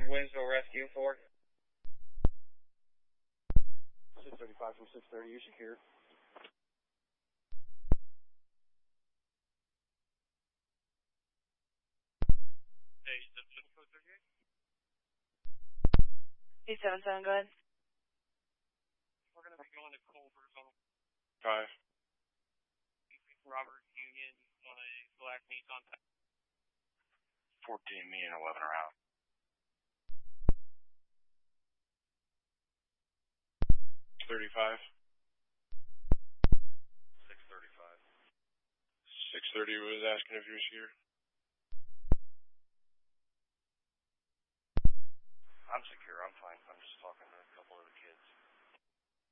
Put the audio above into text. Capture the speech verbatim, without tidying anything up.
Winsville Rescue for? six thirty-five from six thirty, you secure. Hey, is that just code thirty-eight? eight seven seven, go ahead. We're going to be going to Culver's on Five. Robert Union on a black Nissan. fourteen, me and eleven are out. thirty-five. six thirty-five. six thirty was asking if you was here. I'm secure, I'm fine. I'm just talking.